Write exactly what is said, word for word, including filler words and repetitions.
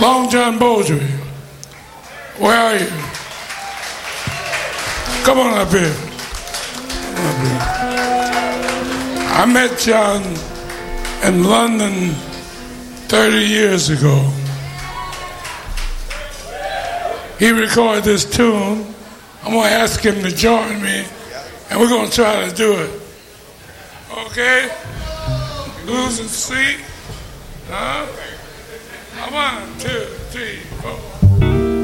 Long John Beaudry, where are you? Come on up here. Come on up here. I met John in London thirty years ago. He recorded this tune. I'm going to ask him to join me, and we're going to try to do it. Okay? Losing sleep. Huh? One, two, three, four.